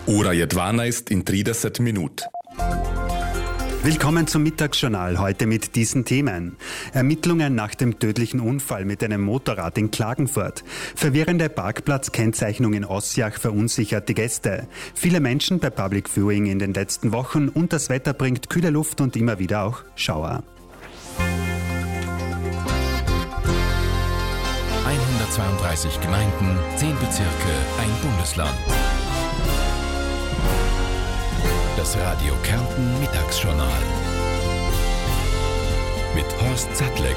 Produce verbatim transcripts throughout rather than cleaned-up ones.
Ora jedwana ist in trideset minut. Willkommen zum Mittagsjournal, heute mit diesen Themen. Ermittlungen nach dem tödlichen Unfall mit einem Motorrad in Klagenfurt. Verwirrende Parkplatzkennzeichnung in Ossiach verunsichert die Gäste. Viele Menschen bei Public Viewing in den letzten Wochen und das Wetter bringt kühle Luft und immer wieder auch Schauer. hundertzweiunddreißig Gemeinden, zehn Bezirke, ein Bundesland. Das Radio Kärnten Mittagsjournal mit Horst Sattlegger.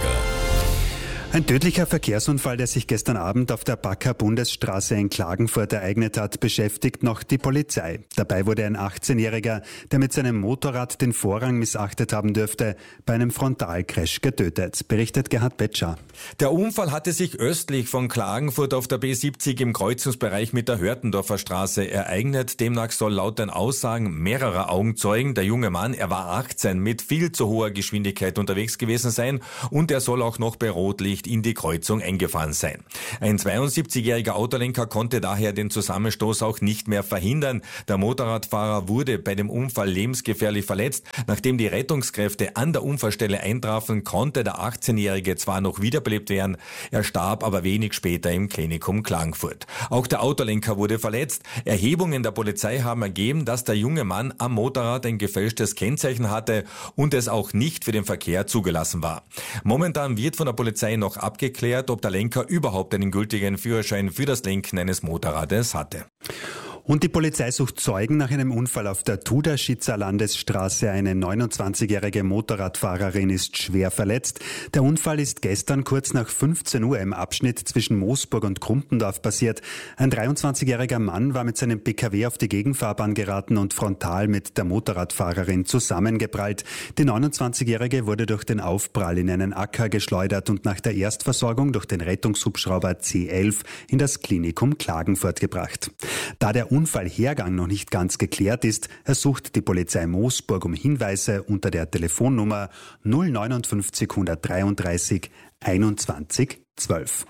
Ein tödlicher Verkehrsunfall, der sich gestern Abend auf der Backer Bundesstraße in Klagenfurt ereignet hat, beschäftigt noch die Polizei. Dabei wurde ein achtzehnjähriger, der mit seinem Motorrad den Vorrang missachtet haben dürfte, bei einem Frontalcrash getötet, berichtet Gerhard Betscher. Der Unfall hatte sich östlich von Klagenfurt auf der B siebzig im Kreuzungsbereich mit der Hörtendorfer Straße ereignet. Demnach soll laut den Aussagen mehrerer Augenzeugen der junge Mann, er war achtzehn, mit viel zu hoher Geschwindigkeit unterwegs gewesen sein und er soll auch noch bei Rotlicht in die Kreuzung eingefahren sein. Ein zweiundsiebzigjähriger Autolenker konnte daher den Zusammenstoß auch nicht mehr verhindern. Der Motorradfahrer wurde bei dem Unfall lebensgefährlich verletzt. Nachdem die Rettungskräfte an der Unfallstelle eintrafen, konnte der achtzehnjährige zwar noch wiederbelebt werden, er starb aber wenig später im Klinikum Klagenfurt. Auch der Autolenker wurde verletzt. Erhebungen der Polizei haben ergeben, dass der junge Mann am Motorrad ein gefälschtes Kennzeichen hatte und es auch nicht für den Verkehr zugelassen war. Momentan wird von der Polizei noch abgeklärt, ob der Lenker überhaupt einen gültigen Führerschein für das Lenken eines Motorrades hatte. Und die Polizei sucht Zeugen nach einem Unfall auf der Tuderschitzer Landesstraße. Eine neunundzwanzigjährige Motorradfahrerin ist schwer verletzt. Der Unfall ist gestern kurz nach fünfzehn Uhr im Abschnitt zwischen Moosburg und Krumpendorf passiert. Ein dreiundzwanzigjähriger Mann war mit seinem P K W auf die Gegenfahrbahn geraten und frontal mit der Motorradfahrerin zusammengeprallt. Die neunundzwanzigjährige wurde durch den Aufprall in einen Acker geschleudert und nach der Erstversorgung durch den Rettungshubschrauber C elf in das Klinikum Klagenfurt gebracht. Da der Unfallhergang noch nicht ganz geklärt ist, ersucht die Polizei Moosburg um Hinweise unter der Telefonnummer null neunundfünfzig hundertdreiunddreißig einundzwanzig zwölf.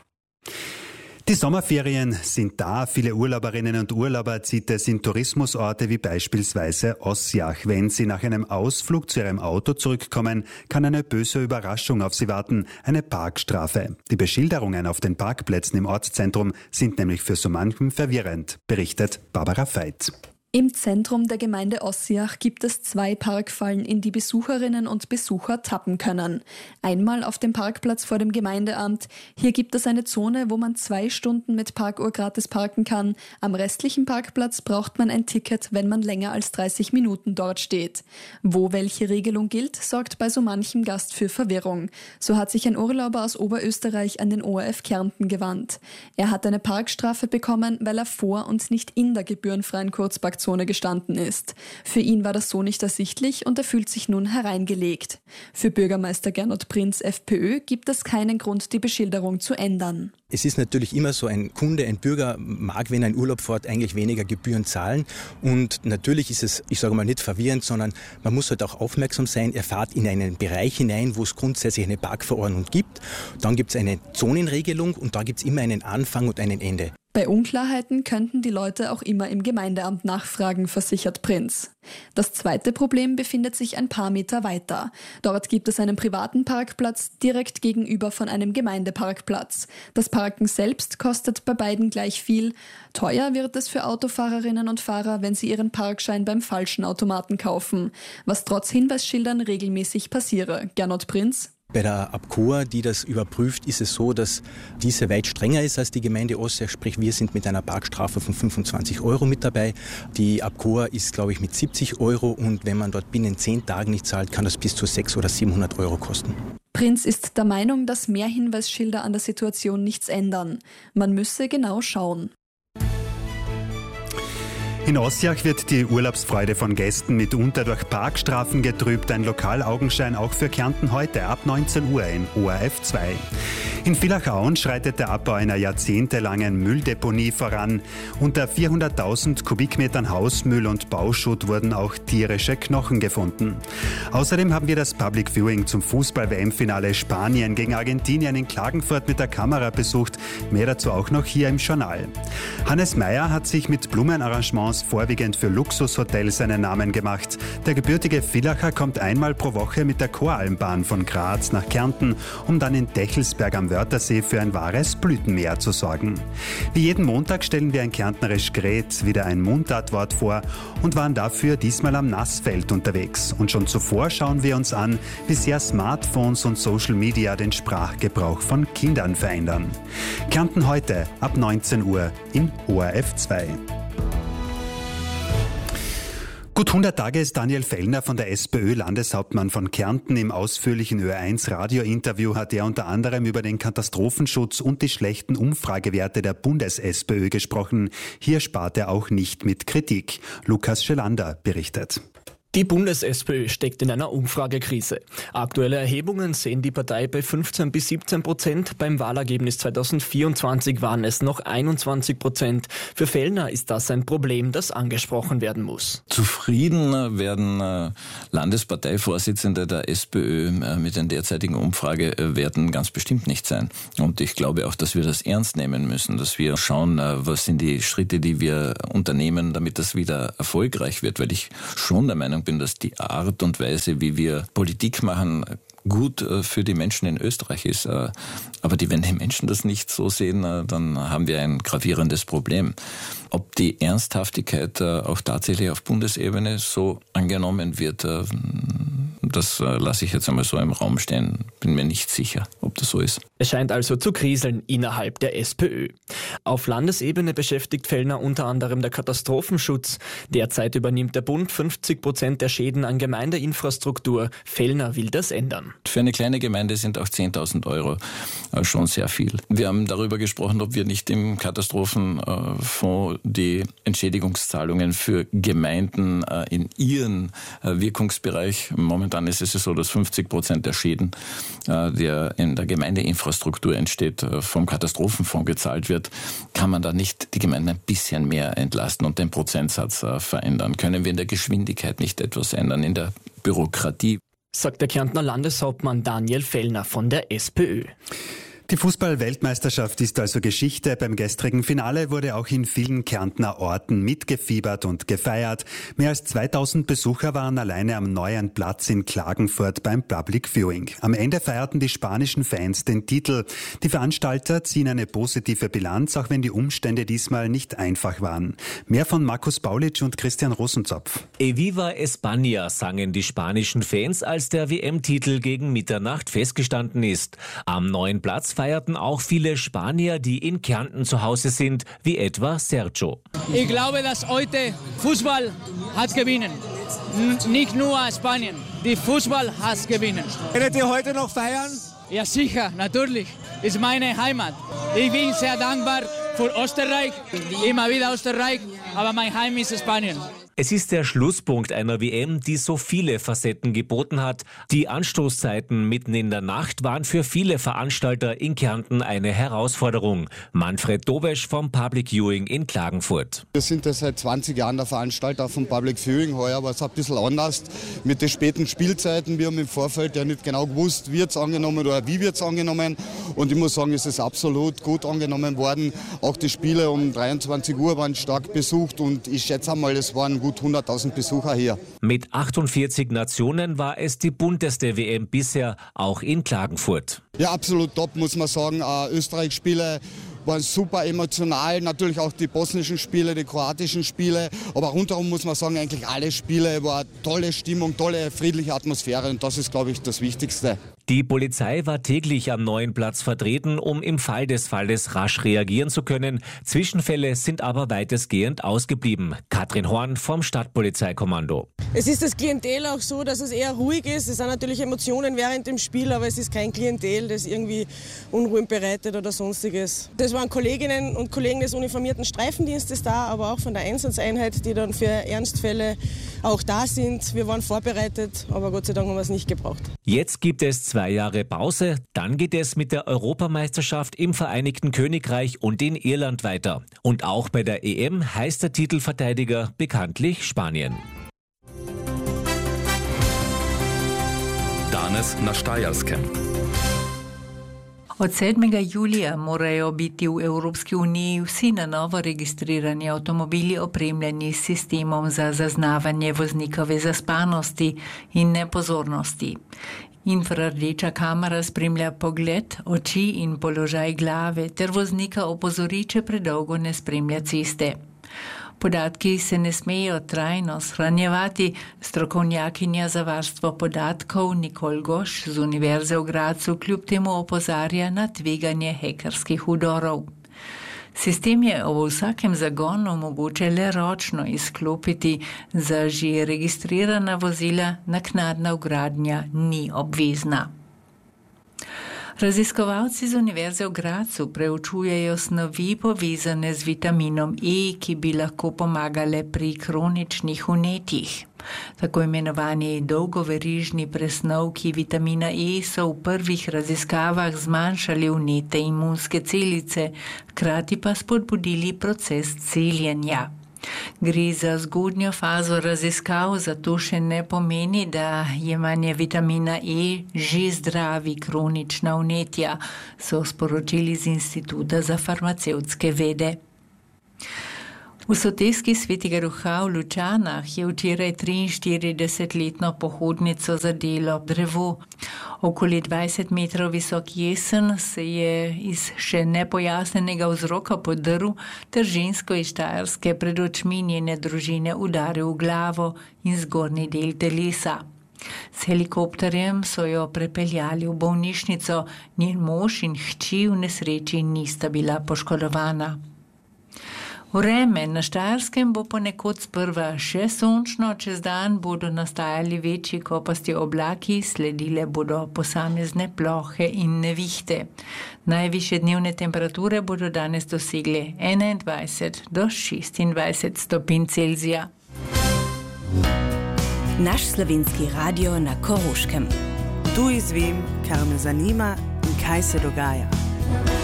Die Sommerferien sind da. Viele Urlauberinnen und Urlauber zieht es in Tourismusorte wie beispielsweise Ossiach. Wenn sie nach einem Ausflug zu ihrem Auto zurückkommen, kann eine böse Überraschung auf sie warten, eine Parkstrafe. Die Beschilderungen auf den Parkplätzen im Ortszentrum sind nämlich für so manchen verwirrend, berichtet Barbara Veit. Im Zentrum der Gemeinde Ossiach gibt es zwei Parkfallen, in die Besucherinnen und Besucher tappen können. Einmal auf dem Parkplatz vor dem Gemeindeamt. Hier gibt es eine Zone, wo man zwei Stunden mit Parkuhr gratis parken kann. Am restlichen Parkplatz braucht man ein Ticket, wenn man länger als dreißig Minuten dort steht. Wo welche Regelung gilt, sorgt bei so manchem Gast für Verwirrung. So hat sich ein Urlauber aus Oberösterreich an den O R F Kärnten gewandt. Er hat eine Parkstrafe bekommen, weil er vor und nicht in der gebührenfreien Kurzparkzone gestanden ist. Für ihn war das so nicht ersichtlich und er fühlt sich nun hereingelegt. Für Bürgermeister Gernot Prinz, FPÖ, gibt es keinen Grund, die Beschilderung zu ändern. Es ist natürlich immer so, ein Kunde, ein Bürger mag, wenn er in Urlaub fährt, eigentlich weniger Gebühren zahlen. Und natürlich ist es, ich sage mal, nicht verwirrend, sondern man muss halt auch aufmerksam sein. Er fährt in einen Bereich hinein, wo es grundsätzlich eine Parkverordnung gibt. Dann gibt es eine Zonenregelung und da gibt es immer einen Anfang und ein Ende. Bei Unklarheiten könnten die Leute auch immer im Gemeindeamt nachfragen, versichert Prinz. Das zweite Problem befindet sich ein paar Meter weiter. Dort gibt es einen privaten Parkplatz direkt gegenüber von einem Gemeindeparkplatz. Das Parken selbst kostet bei beiden gleich viel. Teuer wird es für Autofahrerinnen und Fahrer, wenn sie ihren Parkschein beim falschen Automaten kaufen, was trotz Hinweisschildern regelmäßig passiere. Gernot Prinz. Bei der ABCOA, die das überprüft, ist es so, dass diese weit strenger ist als die Gemeinde Ossiach. Sprich, wir sind mit einer Parkstrafe von fünfundzwanzig Euro mit dabei. Die ABCOA ist, glaube ich, mit siebzig Euro und wenn man dort binnen zehn Tagen nicht zahlt, kann das bis zu sechshundert oder siebenhundert Euro kosten. Prinz ist der Meinung, dass mehr Hinweisschilder an der Situation nichts ändern. Man müsse genau schauen. In Ossiach wird die Urlaubsfreude von Gästen mitunter durch Parkstrafen getrübt. Ein Lokalaugenschein auch für Kärnten heute ab neunzehn Uhr in O R F zwei. In Villachauen schreitet der Abbau einer jahrzehntelangen Mülldeponie voran. Unter vierhunderttausend Kubikmetern Hausmüll und Bauschutt wurden auch tierische Knochen gefunden. Außerdem haben wir das Public Viewing zum Fußball-W M-Finale Spanien gegen Argentinien in Klagenfurt mit der Kamera besucht. Mehr dazu auch noch hier im Journal. Hannes Meyer hat sich mit Blumenarrangements vorwiegend für Luxushotels einen Namen gemacht. Der gebürtige Villacher kommt einmal pro Woche mit der Koralmbahn von Graz nach Kärnten, um dann in Dechelsberg am Wörthersee für ein wahres Blütenmeer zu sorgen. Wie jeden Montag stellen wir ein kärntnerisch Gret, wieder ein Mundartwort vor und waren dafür diesmal am Nassfeld unterwegs. Und schon zuvor schauen wir uns an, wie sehr Smartphones und Social Media den Sprachgebrauch von Kindern verändern. Kärnten heute ab neunzehn Uhr im O R F zwei. Gut hundert Tage ist Daniel Fellner von der SPÖ Landeshauptmann von Kärnten. Im ausführlichen Ö eins Radiointerview hat er unter anderem über den Katastrophenschutz und die schlechten Umfragewerte der Bundes-SPÖ gesprochen. Hier spart er auch nicht mit Kritik. Lukas Schelander berichtet. Die Bundes-SPÖ steckt in einer Umfragekrise. Aktuelle Erhebungen sehen die Partei bei fünfzehn bis siebzehn Prozent. Beim Wahlergebnis zweitausendvierundzwanzig waren es noch einundzwanzig Prozent. Für Fellner ist das ein Problem, das angesprochen werden muss. Zufrieden werden Landesparteivorsitzende der SPÖ mit den derzeitigen Umfragewerten ganz bestimmt nicht sein. Und ich glaube auch, dass wir das ernst nehmen müssen, dass wir schauen, was sind die Schritte, die wir unternehmen, damit das wieder erfolgreich wird, weil ich schon der Meinung bin, dass die Art und Weise, wie wir Politik machen, gut für die Menschen in Österreich ist. Aber die, wenn die Menschen das nicht so sehen, dann haben wir ein gravierendes Problem. Ob die Ernsthaftigkeit auch tatsächlich auf Bundesebene so angenommen wird, das lasse ich jetzt einmal so im Raum stehen. Bin mir nicht sicher, ob das so ist. Es scheint also zu kriseln innerhalb der SPÖ. Auf Landesebene beschäftigt Fellner unter anderem der Katastrophenschutz. Derzeit übernimmt der Bund fünfzig Prozent der Schäden an Gemeindeinfrastruktur. Fellner will das ändern. Für eine kleine Gemeinde sind auch zehntausend Euro schon sehr viel. Wir haben darüber gesprochen, ob wir nicht im Katastrophenfonds die Entschädigungszahlungen für Gemeinden in ihren Wirkungsbereich, momentan ist es so, dass fünfzig Prozent der Schäden, der in der Gemeindeinfrastruktur entsteht, vom Katastrophenfonds gezahlt wird, kann man da nicht die Gemeinden ein bisschen mehr entlasten und den Prozentsatz verändern? Können wir in der Geschwindigkeit nicht etwas ändern, in der Bürokratie? Sagt der Kärntner Landeshauptmann Daniel Fellner von der SPÖ. Die Fußball-Weltmeisterschaft ist also Geschichte. Beim gestrigen Finale wurde auch in vielen Kärntner Orten mitgefiebert und gefeiert. Mehr als zweitausend Besucher waren alleine am neuen Platz in Klagenfurt beim Public Viewing. Am Ende feierten die spanischen Fans den Titel. Die Veranstalter ziehen eine positive Bilanz, auch wenn die Umstände diesmal nicht einfach waren. Mehr von Markus Baulitsch und Christian Rosenzopf. Eviva España sangen die spanischen Fans, als der W M-Titel gegen Mitternacht festgestanden ist. Am neuen Platz feierten auch viele Spanier, die in Kärnten zu Hause sind, wie etwa Sergio. Ich glaube, dass heute Fußball hat gewinnen. N- nicht nur Spanien. Die Fußball hat gewinnen. Werdet ihr heute noch feiern? Ja, sicher, natürlich. Ist meine Heimat. Ich bin sehr dankbar für Österreich. Immer wieder Österreich. Aber mein Heim ist Spanien. Es ist der Schlusspunkt einer W M, die so viele Facetten geboten hat. Die Anstoßzeiten mitten in der Nacht waren für viele Veranstalter in Kärnten eine Herausforderung. Manfred Dobesch vom Public Viewing in Klagenfurt. Wir sind ja seit zwanzig Jahren der Veranstalter vom Public Viewing. Heuer war es ein bisschen anders mit den späten Spielzeiten. Wir haben im Vorfeld ja nicht genau gewusst, wird es angenommen oder wie wird es angenommen. Und ich muss sagen, es ist absolut gut angenommen worden. Auch die Spiele um dreiundzwanzig Uhr waren stark besucht und ich schätze einmal, es waren gut hunderttausend Besucher hier. Mit achtundvierzig Nationen war es die bunteste W M bisher, auch in Klagenfurt. Ja, absolut top, muss man sagen. Äh, Österreich-Spiele waren super emotional, natürlich auch die bosnischen Spiele, die kroatischen Spiele, aber rundherum muss man sagen, eigentlich alle Spiele war tolle Stimmung, tolle friedliche Atmosphäre und das ist, glaube ich, das Wichtigste. Die Polizei war täglich am neuen Platz vertreten, um im Fall des Falles rasch reagieren zu können. Zwischenfälle sind aber weitestgehend ausgeblieben. Katrin Horn vom Stadtpolizeikommando. Es ist das Klientel auch so, dass es eher ruhig ist. Es sind natürlich Emotionen während dem Spiel, aber es ist kein Klientel, das irgendwie Unruhen bereitet oder sonstiges. Das waren Kolleginnen und Kollegen des uniformierten Streifendienstes da, aber auch von der Einsatzeinheit, die dann für Ernstfälle auch da sind. Wir waren vorbereitet, aber Gott sei Dank haben wir es nicht gebraucht. Jetzt gibt es zwei Jahre Pause, dann geht es mit der Europameisterschaft im Vereinigten Königreich und in Irland weiter. Und auch bei der E M heißt der Titelverteidiger bekanntlich Spanien. Danes na Štajerskem. Od sedmega julija morajo biti v Evropski uniji vsi na novo registrirani avtomobili opremljeni s sistemom za zaznavanje voznikove zaspanosti in nepozornosti. Infrardeča kamera spremlja pogled, oči in položaj glave ter voznika opozori, če predolgo ne spremlja ceste. Podatki se ne smejo trajno shranjevati. Strokovnjakinja za varstvo podatkov Nicole Goš z Univerze v Gradcu kljub temu opozarja na tveganje hekerskih vdorov. Sistem je v vsakem zagonu mogoče le ročno izklopiti, za že registrirana vozila naknadna vgradnja ni obvezna. Raziskovalci z Univerze v Gradcu preučujejo snovi povezane z vitaminom E, ki bi lahko pomagale pri kroničnih vnetjih. Tako imenovani dolgoverižni presnovki vitamina E so v prvih raziskavah zmanjšali vnete imunske celice, hkrati pa spodbudili proces celjenja. Gre za zgodnjo fazo raziskav, zato še ne pomeni, da jemanje vitamina E že zdravi kronična vnetja, so sporočili z Instituta za farmacevtske vede. V soteski Svetega Duha v Lučanah je včeraj triinštiridesetletno pohodnico zadelo drevo. Okoli dvajset metrov visok jesen se je iz še nepojasnenega vzroka podrl ter žensko iz Štajerske pred očmi njene družine udaril v glavo in zgornji del telesa. S helikopterjem so jo prepeljali v bolnišnico, njen mož in hči v nesreči nista bila poškodovana. Vreme na Štajerskem bo ponekod sprva še sončno, čez dan bodo nastajali večji kopasti oblaki, sledile bodo posamezne plohe in nevihte. Najvišje dnevne temperature bodo danes dosegle enaindvajset do šestindvajset stopinj Celzija. Naš slovenski radio na Koroškem. Tu izvem, kar me zanima in kaj se dogaja.